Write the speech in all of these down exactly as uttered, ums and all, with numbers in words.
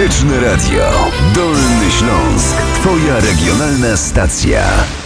Muzyczne Radio. Dolny Śląsk. Twoja regionalna stacja.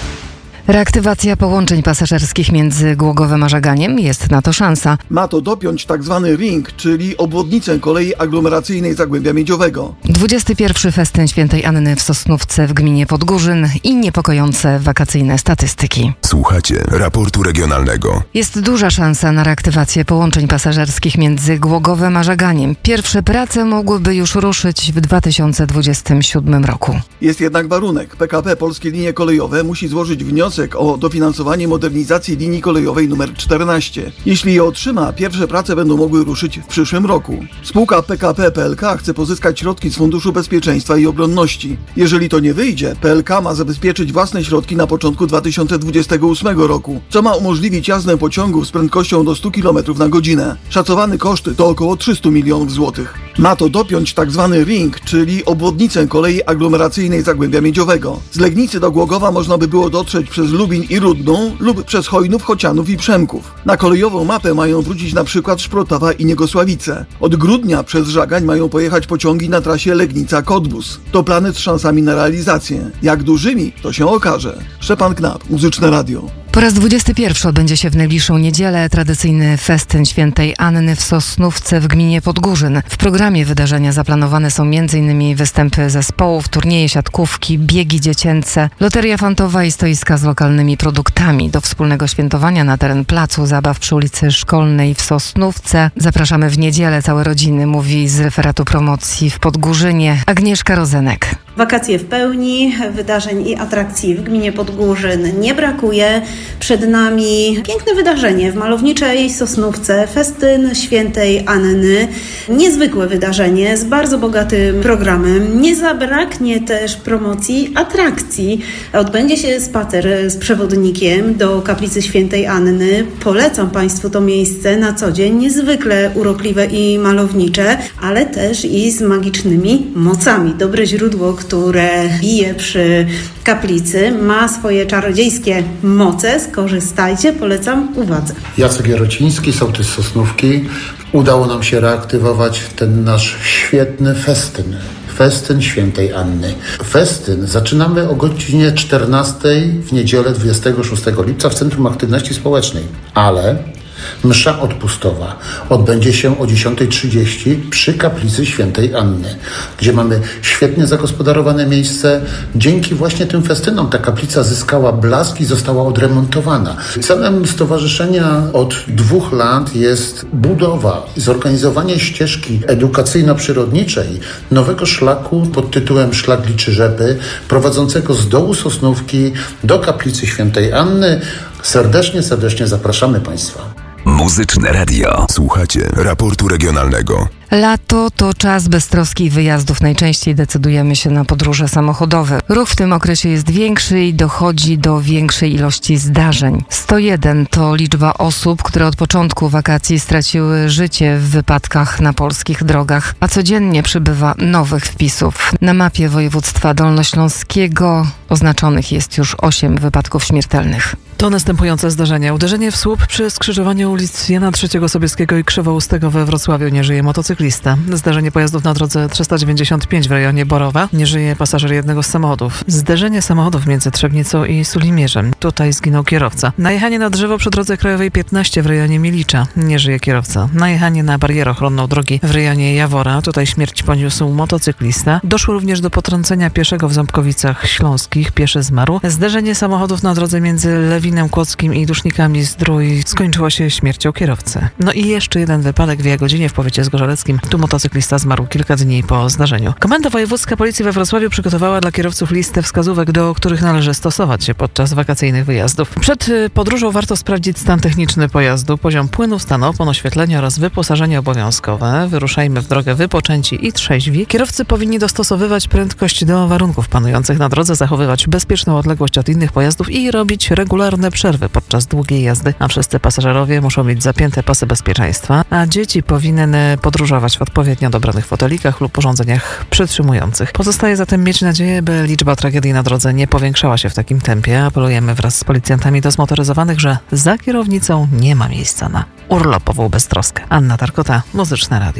Reaktywacja połączeń pasażerskich między Głogowem a Żaganiem, jest na to szansa. Ma to dopiąć tak zwany ring, czyli obwodnicę kolei aglomeracyjnej Zagłębia Miedziowego. dwudziesty pierwszy festyn Świętej Anny w Sosnówce w gminie Podgórzyn i niepokojące wakacyjne statystyki. Słuchacie raportu regionalnego. Jest duża szansa na reaktywację połączeń pasażerskich między Głogowem a Żaganiem. Pierwsze prace mogłyby już ruszyć w dwa tysiące dwudziestym siódmym roku. Jest jednak warunek. P K P Polskie Linie Kolejowe musi złożyć wniosek o dofinansowanie modernizacji linii kolejowej numer czternaście. Jeśli je otrzyma, pierwsze prace będą mogły ruszyć w przyszłym roku. Spółka P K P P L K chce pozyskać środki z Funduszu Bezpieczeństwa i Obronności. Jeżeli to nie wyjdzie, P L K ma zabezpieczyć własne środki na początku dwa tysiące dwudziestego ósmego roku, co ma umożliwić jazdę pociągów z prędkością do stu kilometrów na godzinę. Szacowany koszt to około trzysta milionów złotych. Ma to dopiąć tak zwany ring, czyli obwodnicę kolei aglomeracyjnej Zagłębia Miedziowego. Z Legnicy do Głogowa można by było dotrzeć przez Lubin i Rudną lub przez Chojnów, Chocianów i Przemków. Na kolejową mapę mają wrócić na przykład Szprotawa i Niegosławice. Od grudnia przez Żagań mają pojechać pociągi na trasie Legnica-Kodbus. To plany z szansami na realizację. Jak dużymi, to się okaże. Szczepan Knap, Muzyczne Radio. Po raz dwudziesty pierwszy odbędzie się w najbliższą niedzielę tradycyjny festyn Świętej Anny w Sosnówce w gminie Podgórzyn. W programie wydarzenia zaplanowane są m.in. występy zespołów, turnieje siatkówki, biegi dziecięce, loteria fantowa i stoiska z lokalnymi produktami. Do wspólnego świętowania na teren placu zabaw przy ulicy Szkolnej w Sosnówce zapraszamy w niedzielę całe rodziny, mówi z referatu promocji w Podgórzynie Agnieszka Rozenek. Wakacje w pełni, wydarzeń i atrakcji w gminie Podgórzyn nie brakuje. Przed nami piękne wydarzenie w malowniczej Sosnówce, festyn Świętej Anny. Niezwykłe wydarzenie z bardzo bogatym programem. Nie zabraknie też promocji atrakcji. Odbędzie się spacer z przewodnikiem do kaplicy Świętej Anny. Polecam Państwu to miejsce na co dzień. Niezwykle urokliwe i malownicze, ale też i z magicznymi mocami. Dobre źródło, które bije przy kaplicy, ma swoje czarodziejskie moce. Skorzystajcie, polecam uwadze. Jacek Jarociński, sołtys Sosnówki. Udało nam się reaktywować ten nasz świetny festyn. Festyn Świętej Anny. Festyn zaczynamy o godzinie czternastej w niedzielę dwudziestego szóstego lipca w Centrum Aktywności Społecznej, ale msza odpustowa odbędzie się o dziesiątej trzydzieści przy kaplicy Świętej Anny, gdzie mamy świetnie zagospodarowane miejsce. Dzięki właśnie tym festynom ta kaplica zyskała blask i została odremontowana. Celem stowarzyszenia od dwóch lat jest budowa i zorganizowanie ścieżki edukacyjno-przyrodniczej nowego szlaku pod tytułem Szlak Liczy Rzepy, prowadzącego z dołu Sosnówki do kaplicy Świętej Anny. Serdecznie, serdecznie zapraszamy Państwa. Muzyczne Radio. Słuchacie raportu regionalnego. Lato to czas beztroskich wyjazdów. Najczęściej decydujemy się na podróże samochodowe. Ruch w tym okresie jest większy i dochodzi do większej ilości zdarzeń. sto jeden to liczba osób, które od początku wakacji straciły życie w wypadkach na polskich drogach, a codziennie przybywa nowych wpisów. Na mapie województwa dolnośląskiego oznaczonych jest już osiem wypadków śmiertelnych. To następujące zdarzenia. Uderzenie w słup przy skrzyżowaniu ulic Jana trzeciego Sobieskiego i Krzywoustego we Wrocławiu. Nie żyje motocyklista. Zdarzenie pojazdów na drodze trzysta dziewięćdziesiąt pięć w rejonie Borowa. Nie żyje pasażer jednego z samochodów. Zderzenie samochodów między Trzebnicą i Sulimierzem. Tutaj zginął kierowca. Najechanie na drzewo przy drodze krajowej piętnaście w rejonie Milicza. Nie żyje kierowca. Najechanie na barierę ochronną drogi w rejonie Jawora. Tutaj śmierć poniósł motocyklista. Doszło również do potrącenia pieszego w Ząbkowicach Śląskich. Pieszy zmarł. Zderzenie samochodów na drodze między Lewinem Kłodzkim i Dusznikami Zdrój skończyło się śmiercią kierowcy. No i jeszcze jeden wypadek w Jagodzinie w powiecie zgorzeleckim. Tu motocyklista zmarł kilka dni po zdarzeniu. Komenda Wojewódzka Policji we Wrocławiu przygotowała dla kierowców listę wskazówek, do których należy stosować się podczas wakacyjnych wyjazdów. Przed podróżą warto sprawdzić stan techniczny pojazdu, poziom płynu, stan opon, oświetlenia oraz wyposażenie obowiązkowe. Wyruszajmy w drogę wypoczęci i trzeźwi. Kierowcy powinni dostosowywać prędkość do warunków panujących na drodze, zachowywać bezpieczną odległość od innych pojazdów i robić regularne przerwy podczas długiej jazdy. A wszyscy pasażerowie muszą mieć zapięte pasy bezpieczeństwa, a dzieci powinny podróżować w odpowiednio dobranych fotelikach lub urządzeniach przytrzymujących. Pozostaje zatem mieć nadzieję, by liczba tragedii na drodze nie powiększała się w takim tempie. Apelujemy wraz z policjantami do zmotoryzowanych, że za kierownicą nie ma miejsca na urlopową beztroskę. Anna Tarkota, Muzyczne Radio.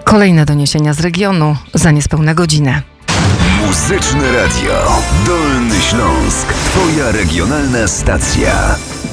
Kolejne doniesienia z regionu za niespełna godzinę. Muzyczne Radio. Dolny Śląsk. Twoja regionalna stacja.